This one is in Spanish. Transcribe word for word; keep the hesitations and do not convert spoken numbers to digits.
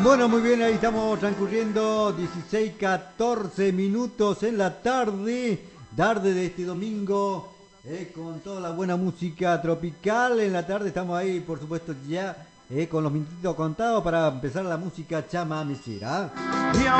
Bueno, muy bien, ahí estamos transcurriendo dieciséis, catorce minutos en la tarde, tarde de este domingo, eh, con toda la buena música tropical. En la tarde estamos ahí, por supuesto, ya eh, con los minutitos contados para empezar la música chamamecera.